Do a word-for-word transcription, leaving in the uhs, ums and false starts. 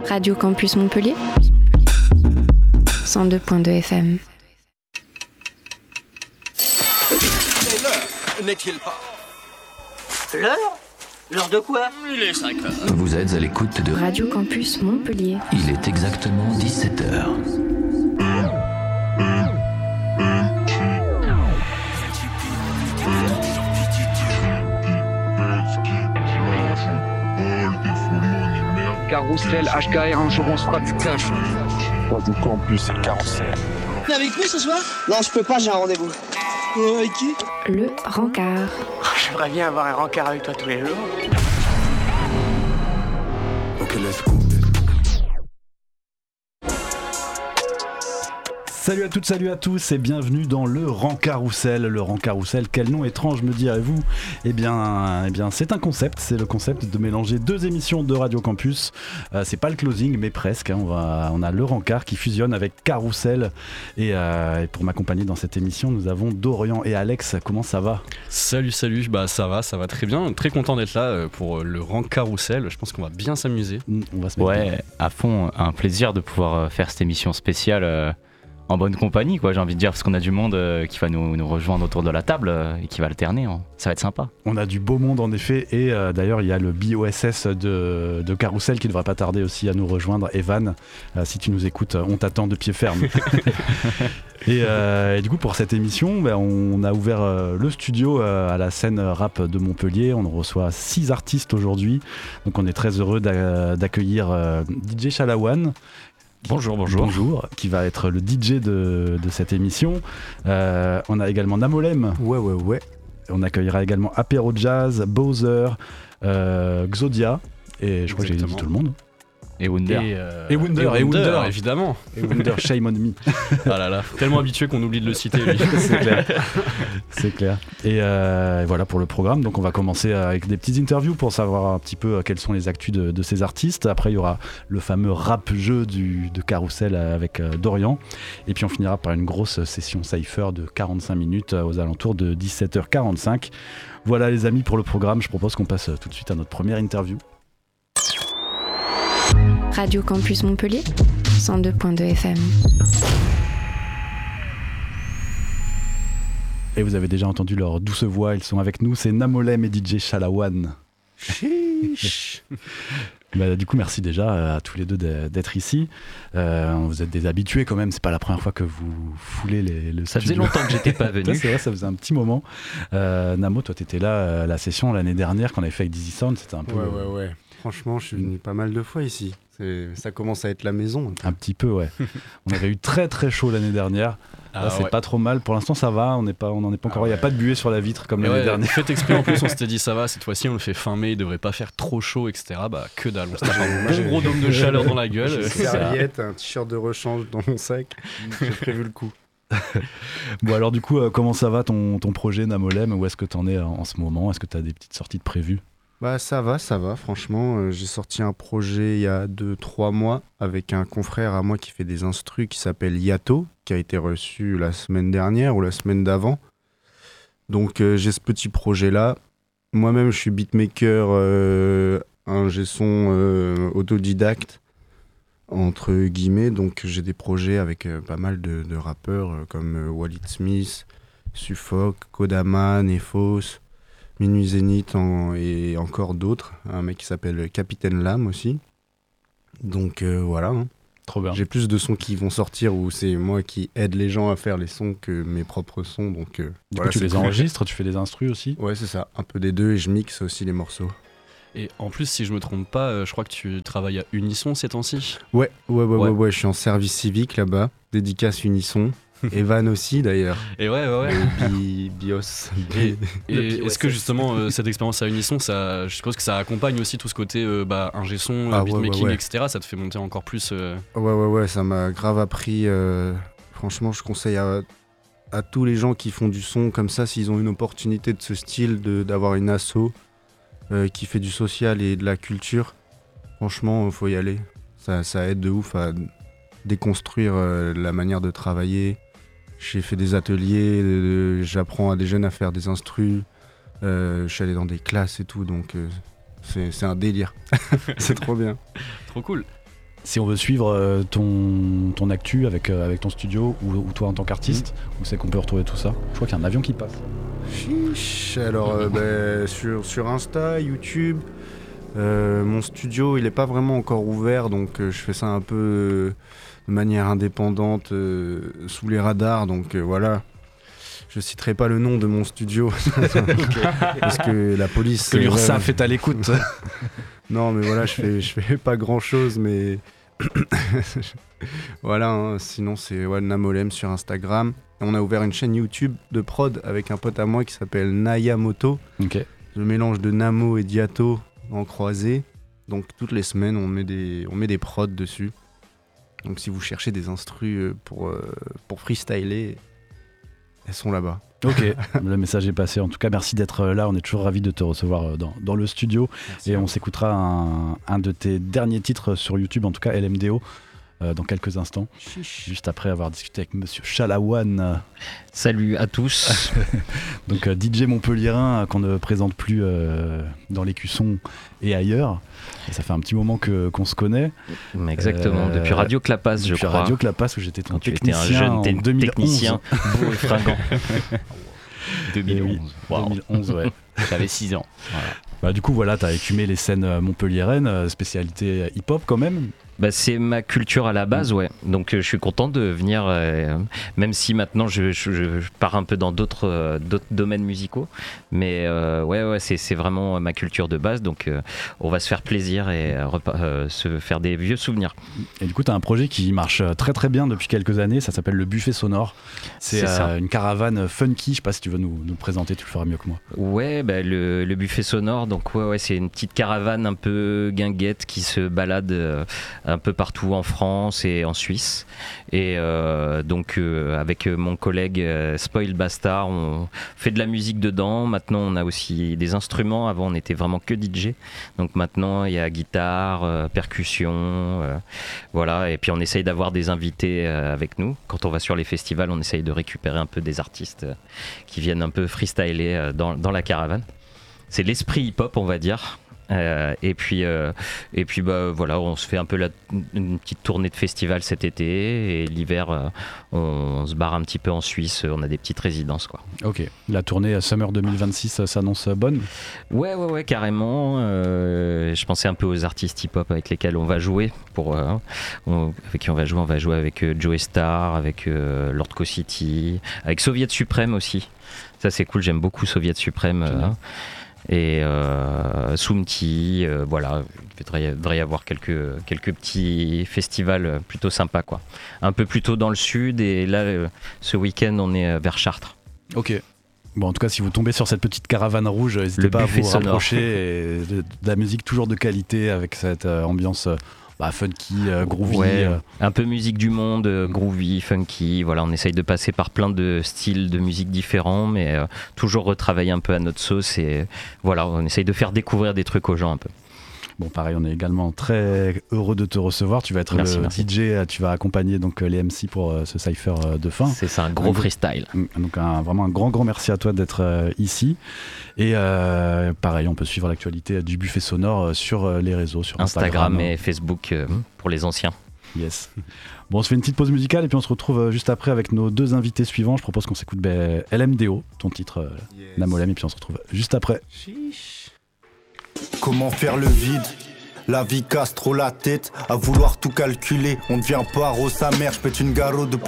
Radio Campus Montpellier, cent deux point deux F M. Et l'heure, n'est-il pas ? L'heure ? L'heure de quoi ? Il est cinq heures. Vous êtes à l'écoute de Radio Campus Montpellier. Il est exactement dix-sept heures. Carousel, H K R, un jour on se fera du cash. Radio Campus, c'est Carousel. T'es avec nous ce soir ? Non, je peux pas, j'ai un rendez-vous. Euh, avec qui ? Le Rencard. J'aimerais bien avoir un rencard avec toi tous les jours. Ok, let's go. Salut à toutes, salut à tous et bienvenue dans le Rencaroussel. Le Rencaroussel, quel nom étrange me direz-vous ? Eh bien, eh bien c'est un concept, c'est le concept de mélanger deux émissions de Radio Campus. Euh, c'est pas le closing mais presque, hein. on, va, on a le Rencard qui fusionne avec Carousel et, euh, et pour m'accompagner dans cette émission nous avons Dorian et Alex. Comment ça va ? Salut, salut, bah ça va, ça va très bien, très content d'être là pour le Rencaroussel. Je pense qu'on va bien s'amuser. On va se mettre Ouais, bien. À fond, un plaisir de pouvoir faire cette émission spéciale euh... en bonne compagnie, quoi, j'ai envie de dire, parce qu'on a du monde euh, qui va nous, nous rejoindre autour de la table euh, et qui va alterner. Hein. Ça va être sympa. On a du beau monde en effet, et euh, d'ailleurs il y a le B O S S de, de Carousel qui ne devrait pas tarder aussi à nous rejoindre. Evan, euh, si tu nous écoutes, on t'attend de pied ferme. et, euh, et du coup pour cette émission, bah, on a ouvert euh, le studio euh, à la scène rap de Montpellier. On reçoit six artistes aujourd'hui, donc on est très heureux d'a- d'accueillir euh, D J Shalawan. Bonjour, bonjour. Bonjour, qui va être le D J de, de cette émission. Euh, on a également Namolem. Ouais, ouais, ouais. On accueillera également Apéro Jazz, Bowser, euh, Xodia, et je crois que j'ai dit tout le monde. Et Wunder. Et, euh, et Wunder, et et Wunder, Wunder, évidemment. Et Wunder, shame on me. Ah là là, tellement habitué qu'on oublie de le citer, lui. C'est clair. C'est clair. Et, euh, et voilà pour le programme. Donc on va commencer avec des petites interviews pour savoir un petit peu quelles sont les actus de, de ces artistes. Après il y aura le fameux rap-jeu du, de Carousel avec euh, Dorian. Et puis on finira par une grosse session cypher de quarante-cinq minutes aux alentours de dix-sept heures quarante-cinq. Voilà les amis pour le programme. Je propose qu'on passe tout de suite à notre première interview. Radio Campus Montpellier, cent deux point deux F M. Et vous avez déjà entendu leur douce voix, ils sont avec nous, c'est Namolem et D J Shalawan. Chiche. Bah, du coup, merci déjà à tous les deux d'être ici. Euh, vous êtes des habitués quand même, c'est pas la première fois que vous foulez les, le Ça studio. faisait longtemps que j'étais pas venu. C'est vrai, ça faisait un petit moment. Euh, Namo, toi t'étais là à la session l'année dernière qu'on avait fait avec Dizzy Sound, c'était un peu... Ouais, ouais, ouais. Franchement, je suis venu pas mal de fois ici. C'est... Ça commence à être la maison. Un peu, un petit peu ouais. On avait eu très très chaud l'année dernière. Ah, Là, c'est ouais. pas trop mal. Pour l'instant, ça va. On n'est pas, on n'en est pas encore. Il ah, ouais. n'y a pas de buée sur la vitre comme l'année ouais, dernière. Fait exprès en plus, on s'était dit ça va. Cette fois-ci, on le fait fin mai. Il devrait pas faire trop chaud, et cetera. Bah que dalle. On se tape un bon gros dôme de chaleur dans la gueule. J'ai une serviette, un t-shirt de rechange dans mon sac. J'ai prévu le coup. Bon alors du coup, euh, comment ça va ton, ton projet Namolem ? Où est-ce que t'en es en, en ce moment ? Est-ce que t'as des petites sorties de prévues ? Bah ça va, ça va, franchement. Euh, j'ai sorti un projet il y a deux trois mois avec un confrère à moi qui fait des instrus qui s'appelle Yato, qui a été reçu la semaine dernière ou la semaine d'avant. Donc euh, j'ai ce petit projet-là. Moi-même, je suis beatmaker, euh, ingé son euh, autodidacte, entre guillemets. Donc j'ai des projets avec euh, pas mal de, de rappeurs euh, comme euh, Walid Smith, Suffolk, Kodama, Nefos, Minuit Zénith en, et encore d'autres. Un mec qui s'appelle Capitaine Lame aussi. Donc euh, voilà. Hein. Trop bien. J'ai plus de sons qui vont sortir où c'est moi qui aide les gens à faire les sons que mes propres sons. Donc, euh, du voilà, coup, tu les cool. enregistres, tu fais des instrus aussi ? Ouais, c'est ça. Un peu des deux et je mixe aussi les morceaux. Et en plus, si je me trompe pas, euh, je crois que tu travailles à Unisson ces temps-ci. Ouais, ouais, ouais, ouais, Ouais. ouais, ouais. Je suis en service civique là-bas. Dédicace Unisson. Evan aussi d'ailleurs. Et ouais, ouais, ouais. Le bi- Bios. Et, et Le est-ce que justement euh, cette expérience à Unisson, ça, je suppose que ça accompagne aussi tout ce côté euh, bah, ingé son, Ah, euh, ouais, beatmaking, ouais, ouais. et cetera. Ça te fait monter encore plus. Euh... Ouais, ouais, ouais, ça m'a grave appris. Euh, franchement, je conseille à, à tous les gens qui font du son comme ça, s'ils ont une opportunité de ce style, de, d'avoir une asso euh, qui fait du social et de la culture. Franchement, il faut y aller. Ça, ça aide de ouf à déconstruire euh, la manière de travailler. J'ai fait des ateliers, euh, j'apprends à des jeunes à faire des instrus. Euh, je suis allé dans des classes et tout, donc euh, c'est, c'est un délire. C'est trop bien. Trop cool. Si on veut suivre euh, ton, ton actu avec, euh, avec ton studio ou, ou toi en tant qu'artiste, mmh. où c'est qu'on peut retrouver tout ça? Je crois qu'il y a un avion qui passe. Chiche. Alors euh, bah, sur, sur Insta, YouTube, euh, mon studio il est pas vraiment encore ouvert, donc euh, je fais ça un peu euh, de manière indépendante, euh, sous les radars, donc euh, voilà. Je citerai pas le nom de mon studio parce que la police. Que l'URSSAF est à l'écoute. Non, mais voilà, je fais, je fais pas grand chose, mais voilà. Hein, sinon, c'est ouais, Namolem sur Instagram. Et on a ouvert une chaîne YouTube de prod avec un pote à moi qui s'appelle Nayamoto. Ok. Le mélange de Namo et Diato en croisé. Donc toutes les semaines, on met des, on met des prods dessus. Donc si vous cherchez des instrus pour, euh, pour freestyler, elles sont là-bas. Ok, le message est passé. En tout cas, merci d'être là. On est toujours ravis de te recevoir dans, dans le studio. Merci. Et on s'écoutera un, un de tes derniers titres sur YouTube, en tout cas L M D O, euh, dans quelques instants. Chiche. Juste après avoir discuté avec Monsieur Chalawan. Salut à tous. Donc euh, D J montpelliérain euh, qu'on ne présente plus euh, dans l'écusson et ailleurs. Et ça fait un petit moment que, qu'on se connaît. Exactement, euh, depuis Radio Clapas, je depuis crois. Depuis Radio Clapas, où j'étais ton Quand technicien tu étais un jeune en t- deux mille onze. Technicien beau et fringant. deux mille onze. Oui, wow. deux mille onze, ouais. J'avais six ans. Voilà. Bah, du coup, voilà, t'as écumé les scènes montpelliéraines, spécialité hip-hop quand même. Bah, c'est ma culture à la base, ouais. Donc euh, je suis content de venir, euh, même si maintenant je, je, je pars un peu dans d'autres, euh, d'autres domaines musicaux. Mais euh, ouais, ouais, c'est, c'est vraiment ma culture de base. Donc euh, on va se faire plaisir et euh, repa- euh, se faire des vieux souvenirs. Et du coup, tu as un projet qui marche très très bien depuis quelques années. Ça s'appelle le Buffet Sonore. C'est, c'est euh, une caravane funky. Je sais pas si tu veux nous, nous le présenter, tu le feras mieux que moi. Ouais, bah, le, le Buffet Sonore, donc ouais, ouais, c'est une petite caravane un peu guinguette qui se balade euh, un peu partout en France et en Suisse. Et euh, donc euh, avec mon collègue euh, Spoil Bastard, on fait de la musique dedans. Maintenant, on a aussi des instruments. Avant, on était vraiment que D J. Donc maintenant, il y a guitare, euh, percussion, euh, voilà. Et puis on essaye d'avoir des invités euh, avec nous. Quand on va sur les festivals, on essaye de récupérer un peu des artistes euh, qui viennent un peu freestyler euh, dans, dans la caravane. C'est l'esprit hip-hop, on va dire. Euh, et puis, euh, et puis bah, voilà, on se fait un peu la, une petite tournée de festival cet été, et l'hiver euh, on, on se barre un petit peu en Suisse, on a des petites résidences, quoi. Ok, la tournée Summer deux mille vingt-six s'annonce bonne? Ouais, ouais, ouais, carrément. Euh, je pensais un peu aux artistes hip-hop avec lesquels on va jouer, pour, euh, on, avec qui on va jouer, on va jouer avec euh, Joey Star, avec euh, Lord Co-City, avec Soviet Supreme aussi. Ça c'est cool, j'aime beaucoup Soviet Supreme. Euh, et euh, Soumti, euh, voilà, il devrait, devrait y avoir quelques, quelques petits festivals plutôt sympas, quoi. Un peu plus tôt dans le sud, et là, euh, ce week-end, on est vers Chartres. Ok. Bon, en tout cas, si vous tombez sur cette petite caravane rouge, n'hésitez le pas à vous sonore. rapprocher. Et de, de la musique toujours de qualité, avec cette euh, ambiance euh, bah, funky, euh, groovy. Ouais, euh. un peu musique du monde, euh, groovy, funky. Voilà, on essaye de passer par plein de styles de musique différents, mais euh, toujours retravailler un peu à notre sauce. Et voilà, on essaye de faire découvrir des trucs aux gens un peu. Bon, pareil, on est également très heureux de te recevoir. Tu vas être merci, le merci. D J, tu vas accompagner donc les M C pour euh, ce cypher euh, de fin. C'est ça, un gros un freestyle. Donc un, vraiment un grand, grand merci à toi d'être euh, ici. Et euh, pareil, on peut suivre l'actualité du Buffet Sonore euh, sur euh, les réseaux, sur Instagram, Instagram et Facebook euh, pour les anciens. Yes. Bon, on se fait une petite pause musicale et puis on se retrouve juste après avec nos deux invités suivants. Je propose qu'on s'écoute ben, L M D O, ton titre euh, yes. Namolem, et puis on se retrouve juste après. Chiche. Comment faire le vide? La vie casse trop la tête, à vouloir tout calculer. On devient paro sa mère, je pète une garo de